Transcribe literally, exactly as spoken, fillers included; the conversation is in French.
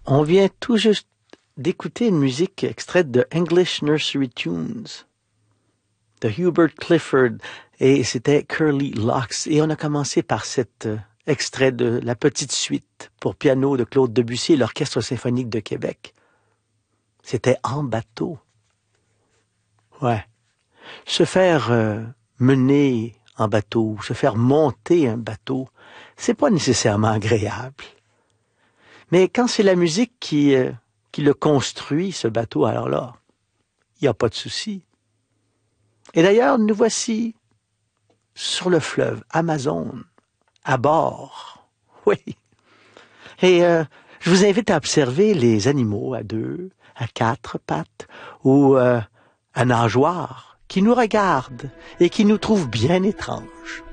On vient tout juste d'écouter une musique extraite de English Nursery Tunes de Hubert Clifford et c'était Curly Locks. Et on a commencé par cet euh, extrait de la petite suite pour piano de Claude Debussy et l'Orchestre symphonique de Québec. C'était En bateau. Ouais. Se faire euh, mener en bateau, se faire monter un bateau, c'est pas nécessairement agréable. Mais quand c'est la musique qui, euh, qui le construit, ce bateau, alors là, il n'y a pas de souci. Et d'ailleurs, nous voici sur le fleuve Amazon, à bord. Oui. Et euh, je vous invite à observer les animaux à deux, à quatre pattes, ou euh, à nageoires, qui nous regardent et qui nous trouvent bien étranges.